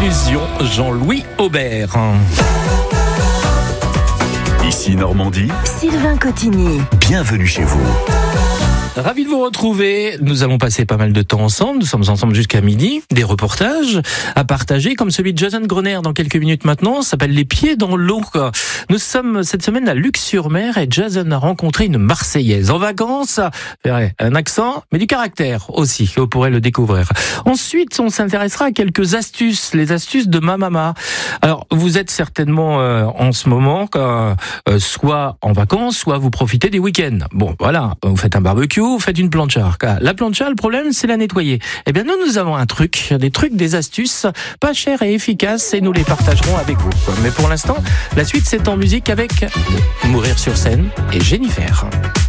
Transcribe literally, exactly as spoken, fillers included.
conclusion, Jean-Louis Aubert. Ici Normandie, Sylvain Cotigny. bienvenue chez vous. Ravi de vous retrouver. Nous allons passer pas mal de temps ensemble. Nous sommes ensemble jusqu'à midi. Des reportages à partager, comme celui de Jason Groner dans quelques minutes maintenant. Ça s'appelle Les pieds dans l'eau. Nous sommes cette semaine à Luc-sur-Mer et Jason a rencontré une Marseillaise en vacances. Un accent, mais du caractère aussi. Vous pourrez le découvrir. Ensuite, on s'intéressera à quelques astuces, les astuces de ma maman. Alors, vous êtes certainement euh, en ce moment euh, soit en vacances, soit vous profitez des week-ends. Bon, voilà, vous faites un barbecue. Vous faites une plancha. La plancha, le problème, c'est la nettoyer. Eh bien, nous, nous avons un truc, des trucs, des astuces, pas chers et efficaces, et nous les partagerons avec vous. Mais pour l'instant, la suite, c'est en musique avec Mourir sur scène et Jennifer.